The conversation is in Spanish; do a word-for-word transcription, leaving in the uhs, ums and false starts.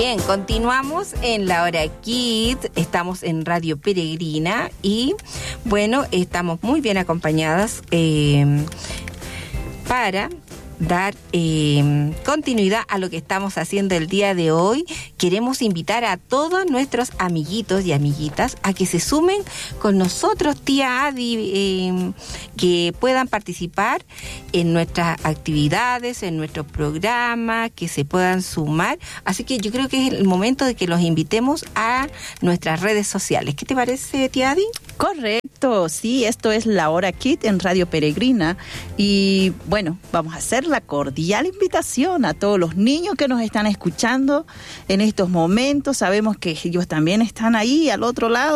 Bien, continuamos en la hora Kids, estamos en Radio Peregrina y bueno, estamos muy bien acompañadas eh, para dar eh, continuidad a lo que estamos haciendo el día de hoy. Queremos invitar a todos nuestros amiguitos y amiguitas a que se sumen con nosotros, tía Adi, eh, que puedan participar en nuestras actividades, en nuestro programa, que se puedan sumar. Así que yo creo que es el momento de que los invitemos a nuestras redes sociales. ¿Qué te parece, tía Adi? Correcto, sí, esto es La Hora Kids en Radio Peregrina y bueno, vamos a hacer la cordial invitación a todos los niños que nos están escuchando en estos momentos. Sabemos que ellos también están ahí al otro lado